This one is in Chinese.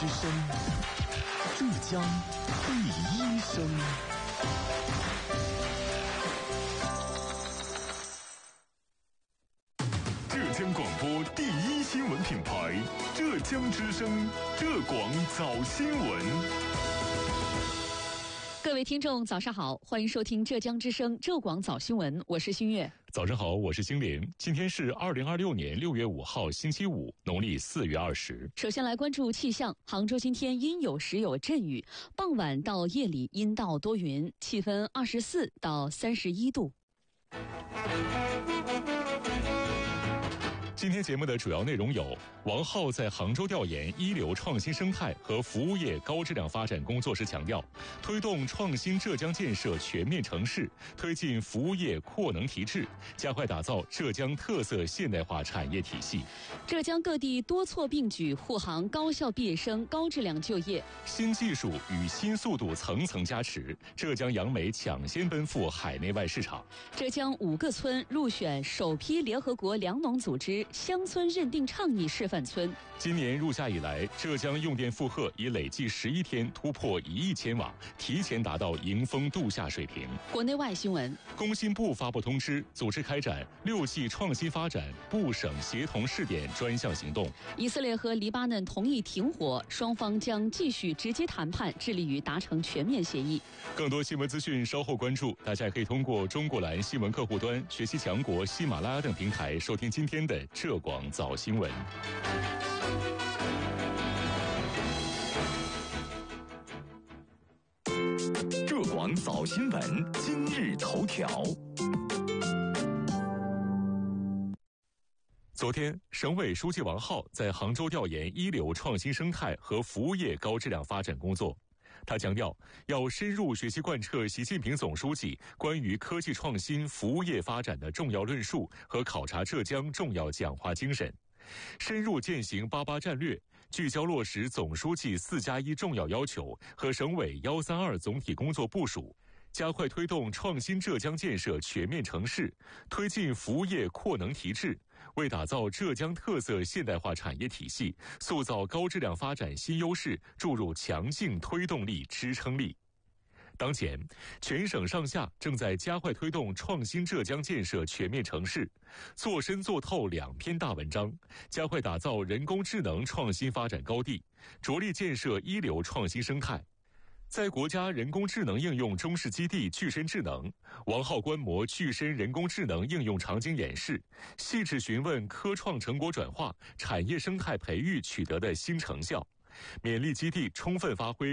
之声，浙江第一声。浙江广播第一新闻品牌，浙江之声，浙广早新闻。 各位听众早上好，欢迎收听浙江之声浙广早新闻，我是新月。 早上好，我是星林。今天是2026年6月5号星期五，农历4月20。 首先来关注气象，杭州今天阴有时有阵雨，傍晚到夜里阴到多云，气温24到31度。 今天节目的主要内容有：王浩在杭州调研一流创新生态和服务业高质量发展工作时强调，推动创新浙江建设全面城市，推进服务业扩能提质，加快打造浙江特色现代化产业体系。 浙江各地多措并举，护航高校毕业生高质量就业。 新技术与新速度层层加持，浙江杨梅抢先奔赴海内外市场。 浙江5个村入选首批联合国粮农组织乡村认定倡议示范村。 今年入夏以来，浙江用电负荷已累计11天突破1亿千瓦，提前达到迎峰度夏水平。 国内外新闻， 工信部发布通知，组织开展6季创新发展部省协同试点专项行动。 以色列和黎巴嫩同意停火，双方将继续直接谈判，致力于达成全面协议。 更多新闻资讯稍后关注，大家可以通过中国蓝新闻客户端、学习强国、喜马拉雅等平台收听今天的浙广早新闻。浙广早新闻今日头条。昨天，省委书记王浩在杭州调研一流创新生态和服务业高质量发展工作。他强调，要深入学习贯彻习近平总书记关于科技创新服务业发展的重要论述和考察浙江重要讲话精神，深入践行88战略，聚焦落实总书记4+1重要要求和省委132总体工作部署，加快推动创新浙江建设全面城市，推进服务业扩能提质，为打造浙江特色现代化产业体系，塑造高质量发展新优势注入强劲推动力、支撑力。当前，全省上下正在加快推动创新浙江建设全面城市，做深做透2篇大文章，加快打造人工智能创新发展高地，着力建设一流创新生态。在国家人工智能应用中试基地具身智能，王浩观摩具身人工智能应用场景演示，细致询问科创成果转化、产业生态培育取得的新成效，勉励基地充分发挥